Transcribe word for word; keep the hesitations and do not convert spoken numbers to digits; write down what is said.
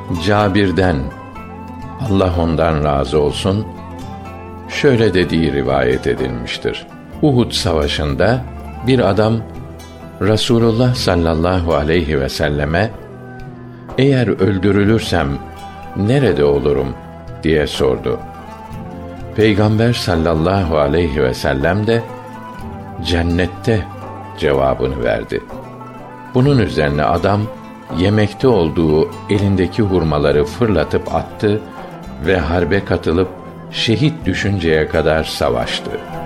Cabir'den, Allah ondan razı olsun, şöyle dediği rivayet edilmiştir. Uhud savaşında bir adam Rasulullah sallallahu aleyhi ve selleme eğer öldürülürsem nerede olurum diye sordu. Peygamber sallallahu aleyhi ve sellem de cennette cevabını verdi. Bunun üzerine adam yemekte olduğu elindeki hurmaları fırlatıp attı ve harbe katılıp şehit düşünceye kadar savaştı.